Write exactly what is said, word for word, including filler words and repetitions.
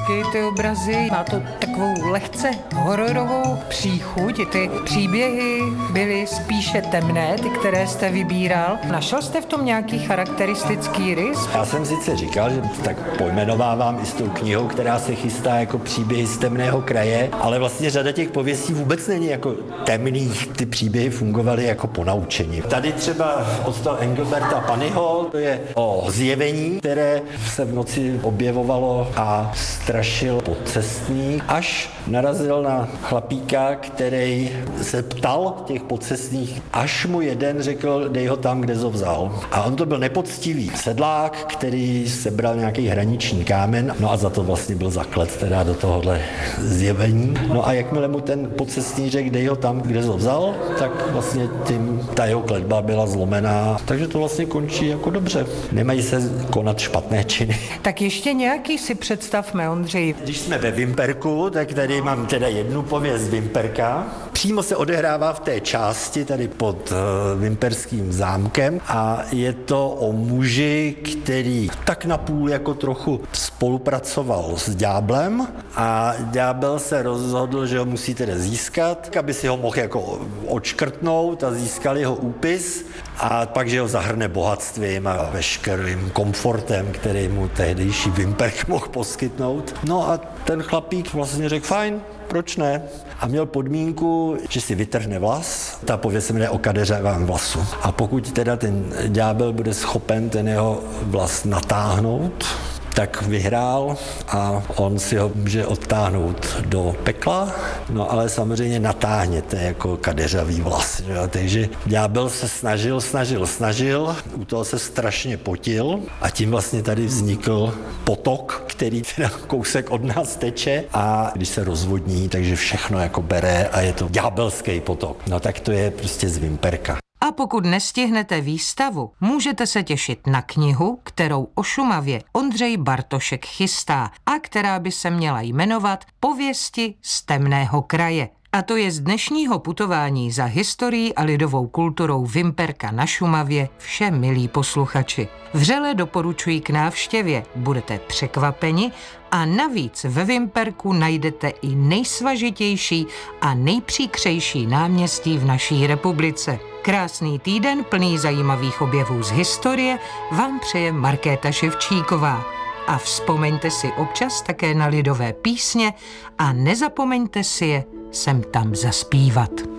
hezky ty obrazy, má to takovou lehce hororovou příchuť. Ty příběhy byly spíše temné, ty, které jste vybíral. Našel jste v tom nějaký charakteristický rys? Já jsem sice říkal, že tak pojmenovávám i s tou knihou, která se chystá jako příběhy z temného kraje, ale vlastně řada těch pověstí vůbec není jako temných. Ty příběhy fungovaly jako ponaučení. Tady třeba od toho Engelberta Panyho, to je o zjevení, které se v noci objevovalo a strašil podcestník, až narazil na chlapíka, který se ptal těch podcestních, až mu jeden řekl, dej ho tam, kde jsi ho vzal. A on to byl nepoctivý sedlák, který sebral nějaký hraniční kámen, no a za to vlastně byl zaklet teda do tohohle zjevení. No a jakmile mu ten podcestní řekl, dej ho tam, kde jsi ho vzal, tak vlastně tím ta jeho kletba byla zlomená. Takže to vlastně končí jako dobře. Nemají se konat špatné činy. Tak ještě nějaký si představme, Ondřej. Když jsme ve Vimperku, tak tady mám teda jednu pověst Vimperka. Přímo se odehrává v té části tady pod uh, Vimperským zámkem a je to o muži, který tak napůl jako trochu spolupracoval s ďáblem a ďábel se rozhodl, že ho musí teda získat, aby si ho mohl jako odškrtnout a získal jeho úpis a pak, že ho zahrne bohatstvím a veškerým komfortem, který mu tehdejší Vimperk mohl poskytnout. No a ten chlapík vlastně řekl, fajn, proč ne? A měl podmínku, že si vytrhne vlas. Ta pověst se jmenuje o kadeřevém vlasu. A pokud teda ten ďábel bude schopen ten jeho vlas natáhnout, tak vyhrál a on si ho může odtáhnout do pekla, no ale samozřejmě natáhněte jako kadeřavý vlas. Že? Takže ďábel se snažil, snažil, snažil, u toho se strašně potil a tím vlastně tady vznikl potok, který teda kousek od nás teče a když se rozvodní, takže všechno jako bere a je to ďábelský potok. No tak to je prostě z Vimperka. A pokud nestihnete výstavu, můžete se těšit na knihu, kterou o Šumavě Ondřej Bartošek chystá a která by se měla jmenovat Pověsti z temného kraje. A to je z dnešního putování za historií a lidovou kulturou Vimperka na Šumavě vše, milí posluchači. Vřele doporučuji k návštěvě, budete překvapeni a navíc ve Vimperku najdete i nejsvažitější a nejpříkřejší náměstí v naší republice. Krásný týden plný zajímavých objevů z historie vám přeje Markéta Ševčíková. A vzpomeňte si občas také na lidové písně a nezapomeňte si je sem tam zaspívat.